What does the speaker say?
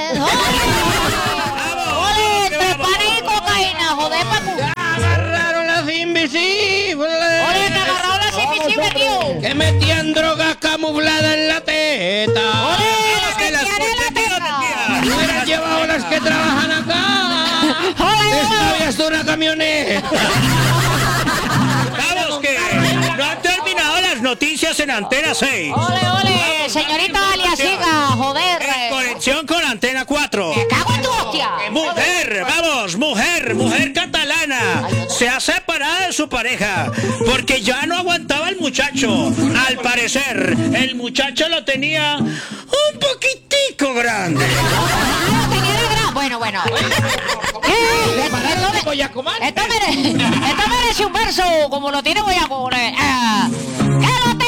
¡Ole! Entre panes y cocaína, joder, papu. Agarraron las invisibles. ¡Ole, te agarraron las invisibles, tío! Que metían drogas camufladas en la teta. ¡Ole! que las ¡Metían en la teta! No hubieran llevado las que trabajan acá. ¡Ole, Esto ole! había sido una camioneta. Vamos, que no han terminado las noticias en Antena 6. ¡Ole, ole! Señorita Aliasiga, joder. En conexión con Antena 4. ¡Me cago en tu hostia! Mujer, vamos, mujer catalana. Se ha separado de su pareja porque ya no aguantaba el muchacho. Al parecer, el muchacho lo tenía un poquitico grande. Ah, tenía la gran... Bueno. Esto merece un verso como lo tiene Boyaco.